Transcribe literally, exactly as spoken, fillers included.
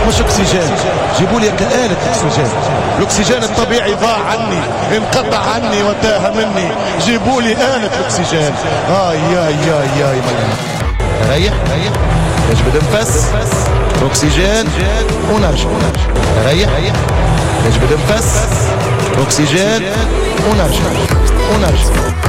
مش اكسجين، جيبوا لي آلة اكسجين. الاكسجين الطبيعي ضاع عني، انقطع عني وتاه مني، جيبوا لي آلة اكسجين. اي ياي ياي ياي ريح ريح يجبد نفس اكسجين ونرجع. ريح يجبد نفس اكسجين ونرجع ونرجع.